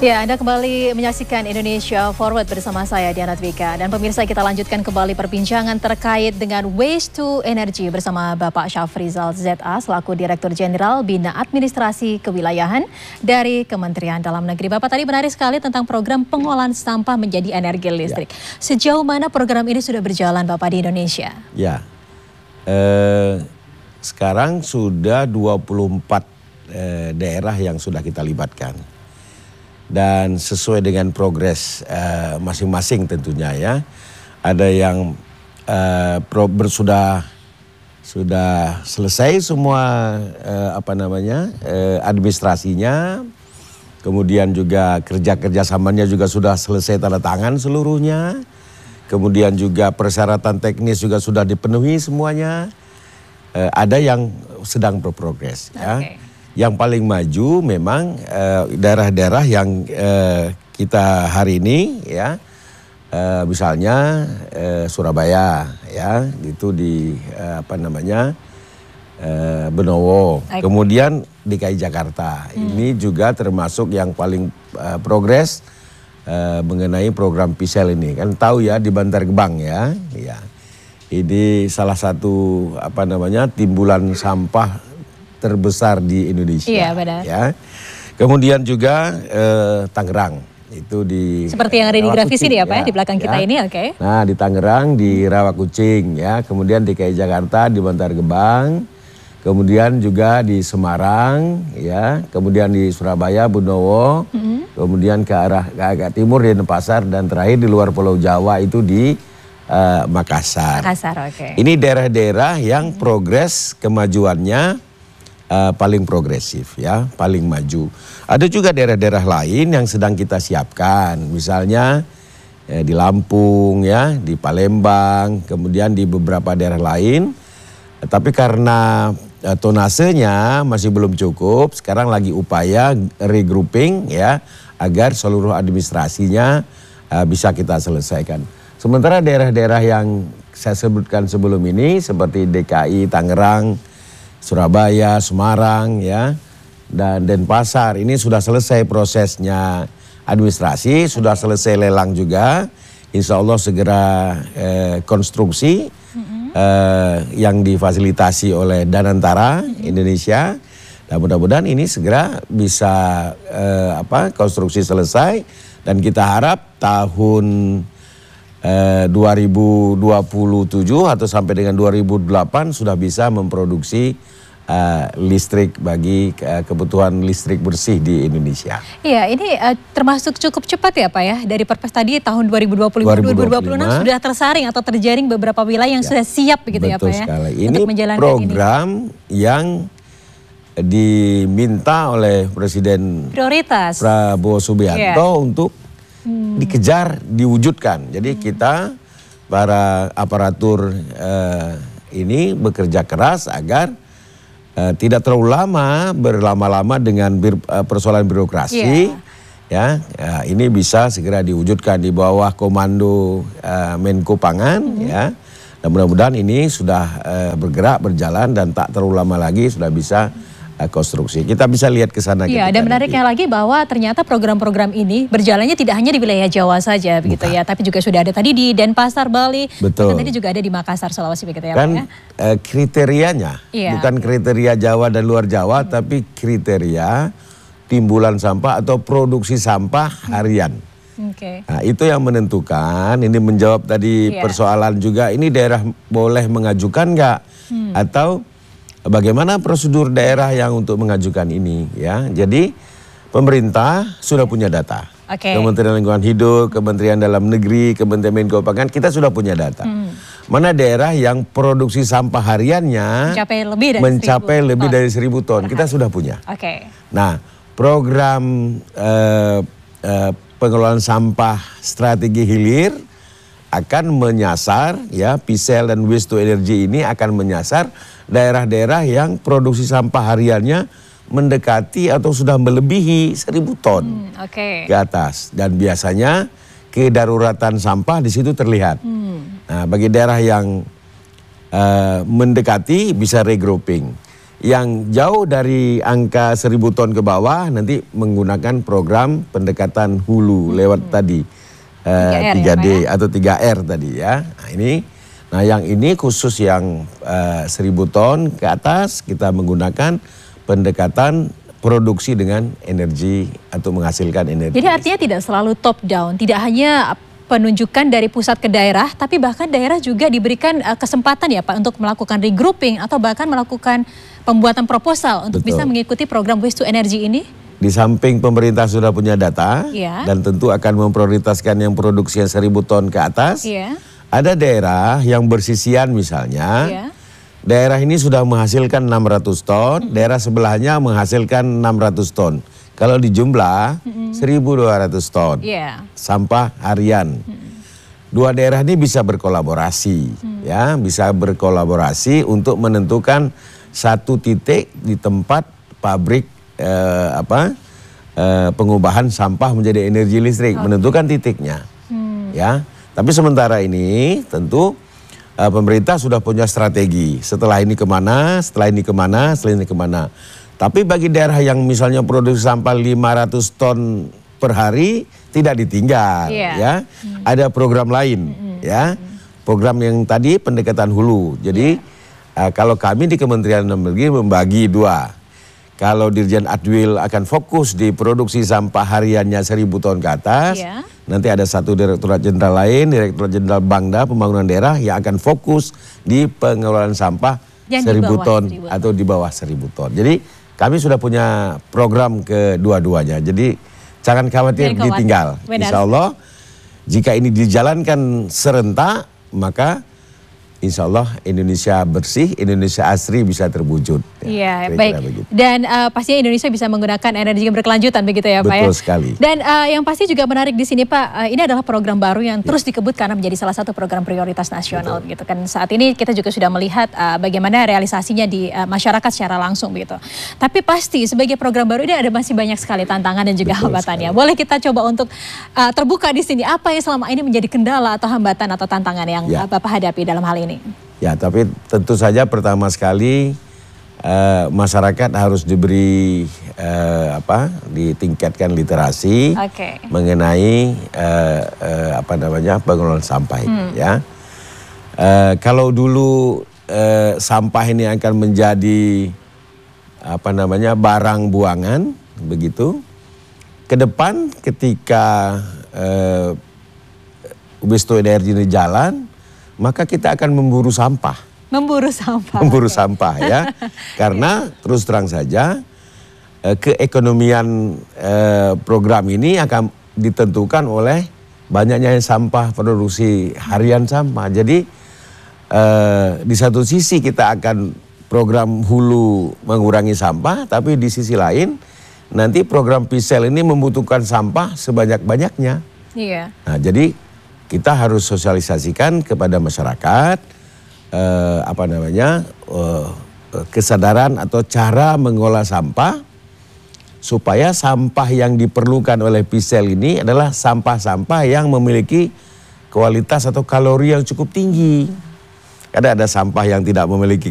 Ya, Anda kembali menyaksikan Indonesia Forward bersama saya, Diana Twika. Dan pemirsa, kita lanjutkan kembali perbincangan terkait dengan Waste to Energy bersama Bapak Syafrizal ZA selaku Direktur Jenderal Bina Administrasi Kewilayahan dari Kementerian Dalam Negeri. Bapak tadi menarik sekali tentang program pengolahan sampah menjadi energi listrik. Sejauh mana program ini sudah berjalan, Bapak, di Indonesia? Ya, sekarang sudah 24 daerah yang sudah kita libatkan. Dan sesuai dengan progres masing-masing tentunya ya. Ada yang sudah selesai semua administrasinya. Kemudian juga kerja samanya juga sudah selesai tanda tangan seluruhnya. Kemudian juga persyaratan teknis juga sudah dipenuhi semuanya. Ada yang sedang berprogres ya. Yang paling maju memang daerah-daerah yang kita hari ini ya, misalnya Surabaya ya, itu di Benowo. Kemudian DKI Jakarta ini juga termasuk yang paling progres mengenai program PISEL ini. Kan tahu ya di Bantar Gebang ya. Ini salah satu timbulan sampah terbesar di Indonesia. Iya, benar. Ya. Kemudian juga Tangerang itu di seperti yang ada di grafis ini ya Pak ya, di belakang kita ini, oke. Nah di Tangerang di Rawakucing ya, kemudian DKI Jakarta di Bantar Gebang, kemudian juga di Semarang ya, kemudian di Surabaya, Benowo, kemudian ke arah timur di Denpasar, dan terakhir di luar Pulau Jawa itu di Makassar. Oke. Ini daerah-daerah yang progres kemajuannya paling progresif ya, paling maju. Ada juga daerah-daerah lain yang sedang kita siapkan, misalnya di Lampung ya, di Palembang, kemudian di beberapa daerah lain. Tapi karena tonasenya masih belum cukup, sekarang lagi upaya regrouping ya, agar seluruh administrasinya bisa kita selesaikan. Sementara daerah-daerah yang saya sebutkan sebelum ini seperti DKI, Tangerang, Surabaya, Semarang ya, dan Denpasar ini sudah selesai prosesnya administrasi, sudah selesai lelang juga. Insya Allah segera konstruksi yang difasilitasi oleh Danantara Indonesia. Dan mudah-mudahan ini segera bisa konstruksi selesai, dan kita harap tahun 2027 atau sampai dengan 2008 sudah bisa memproduksi listrik bagi kebutuhan listrik bersih di Indonesia. Iya, ini termasuk cukup cepat ya Pak ya, dari Perpres tadi tahun 2025 2026 sudah tersaring atau terjaring beberapa wilayah yang sudah siap begitu ya Pak ya. Sekali. Ini program yang diminta oleh Presiden prioritas Prabowo Subianto untuk dikejar, diwujudkan. Jadi kita para aparatur ini bekerja keras agar tidak terlalu berlama-lama dengan persoalan birokrasi. Ya, ini bisa segera diwujudkan di bawah komando Menko Pangan ya. Dan mudah-mudahan ini sudah berjalan dan tak terlalu lama lagi sudah bisa konstruksi. Kita bisa lihat ke sana. Iya, dan menariknya lagi bahwa ternyata program-program ini berjalannya tidak hanya di wilayah Jawa saja begitu ya, tapi juga sudah ada tadi di Denpasar, Bali. Betul. Dan tadi juga ada di Makassar, Sulawesi begitu ya Pak ya. Kriterianya bukan kriteria Jawa dan luar Jawa, tapi kriteria timbulan sampah atau produksi sampah harian. Nah, itu yang menentukan. Ini menjawab tadi persoalan juga, ini daerah boleh mengajukan nggak, atau bagaimana prosedur daerah yang untuk mengajukan ini ya. Jadi pemerintah sudah punya data. Kementerian Lingkungan Hidup, Kementerian Dalam Negeri, Kementerian Menko Pangan, kita sudah punya data. Mana daerah yang produksi sampah hariannya mencapai lebih dari 1.000 ton. Kita sudah punya. Nah, program pengelolaan sampah strategi hilir akan menyasar ya, PISEL dan Waste to Energy ini akan menyasar daerah-daerah yang produksi sampah hariannya mendekati atau sudah melebihi 1.000 ton ke atas. Dan biasanya kedaruratan sampah di situ terlihat. Nah, bagi daerah yang mendekati bisa regrouping. yang jauh dari angka 1.000 ton ke bawah nanti menggunakan program pendekatan hulu lewat tadi 3D atau 3R tadi ya. Nah yang ini khusus yang 1.000 ton ke atas kita menggunakan pendekatan produksi dengan energi atau menghasilkan energi. Jadi artinya tidak selalu top down, tidak hanya penunjukan dari pusat ke daerah, tapi bahkan daerah juga diberikan kesempatan ya Pak untuk melakukan regrouping atau bahkan melakukan pembuatan proposal untuk bisa mengikuti program Waste to Energy ini? Di samping pemerintah sudah punya data dan tentu akan memprioritaskan yang produksi yang 1.000 ton ke atas, ada daerah yang bersisian misalnya, daerah ini sudah menghasilkan 600 ton, daerah sebelahnya menghasilkan 600 ton. Kalau dijumlah 1.200 ton sampah harian. Dua daerah ini bisa berkolaborasi, ya, bisa berkolaborasi untuk menentukan satu titik di tempat pabrik pengubahan sampah menjadi energi listrik, menentukan titiknya, ya. Tapi sementara ini tentu pemerintah sudah punya strategi. Setelah ini kemana, setelah ini kemana, setelah ini kemana. Tapi bagi daerah yang misalnya produksi sampah 500 ton per hari tidak ditinggal, ya. Ada program lain, ya. Program yang tadi pendekatan hulu. Jadi kalau kami di Kementerian Dalam Negeri membagi dua. Kalau Dirjen Adwil akan fokus di produksi sampah hariannya 1.000 ton ke atas, nanti ada satu Direktorat Jenderal lain, Direktorat Jenderal Bangda Pembangunan Daerah yang akan fokus di pengelolaan sampah 1.000 ton atau di bawah 1.000 ton. Jadi kami sudah punya program kedua-duanya. Jadi jangan khawatir ditinggal. Insya Allah jika ini dijalankan serentak maka insya Allah Indonesia bersih, Indonesia asri bisa terwujud. Iya, baik. Dan pastinya Indonesia bisa menggunakan energi yang berkelanjutan begitu ya Pak ya? Betul sekali. Dan yang pasti juga menarik di sini Pak, ini adalah program baru yang terus dikebut karena menjadi salah satu program prioritas nasional gitu kan. Saat ini kita juga sudah melihat bagaimana realisasinya di masyarakat secara langsung begitu. Tapi pasti sebagai program baru ini ada masih banyak sekali tantangan dan juga hambatannya. Boleh kita coba untuk terbuka di sini apa yang selama ini menjadi kendala atau hambatan atau tantangan yang Bapak hadapi dalam hal ini? Ya, tapi tentu saja pertama sekali masyarakat harus diberi ditingkatkan literasi mengenai pengelolaan sampah ini, ya. Kalau dulu sampah ini akan menjadi barang buangan begitu, ke depan ketika Waste to Energy ini jalan, maka kita akan memburu sampah. Memburu sampah. Memburu sampah ya. Karena terus terang saja keekonomian program ini akan ditentukan oleh banyaknya sampah, produksi harian sampah. Jadi di satu sisi kita akan program hulu mengurangi sampah, tapi di sisi lain nanti program PISEL ini membutuhkan sampah sebanyak-banyaknya. Iya. Nah, jadi kita harus sosialisasikan kepada masyarakat kesadaran atau cara mengolah sampah supaya sampah yang diperlukan oleh PISEL ini adalah sampah-sampah yang memiliki kualitas atau kalori yang cukup tinggi. Ada sampah yang tidak memiliki